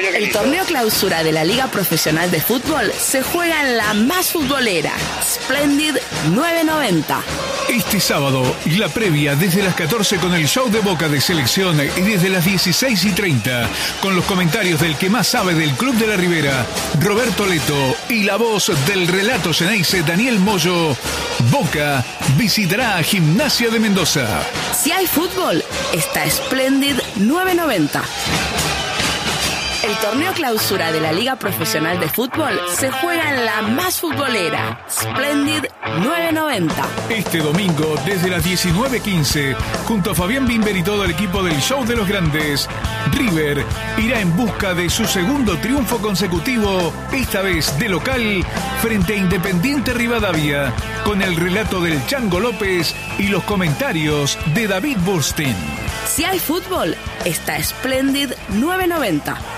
El torneo clausura de la Liga Profesional de Fútbol se juega en la más futbolera, Splendid 990. Este sábado, la previa desde las 14 con el show de Boca de selección y desde las 16:30 con los comentarios del que más sabe del Club de la Ribera, Roberto Leto, y la voz del relato Xeneize, Daniel Moyo. Boca visitará a Gimnasia de Mendoza. Si hay fútbol, está Splendid 990. El torneo clausura de la Liga Profesional de Fútbol se juega en la más futbolera, Splendid 990. Este domingo, desde las 19:15, junto a Fabián Bimber y todo el equipo del Show de los Grandes, River irá en busca de su segundo triunfo consecutivo, esta vez de local, frente a Independiente Rivadavia, con el relato del Chango López y los comentarios de David Burstein. Si hay fútbol, está Splendid 990.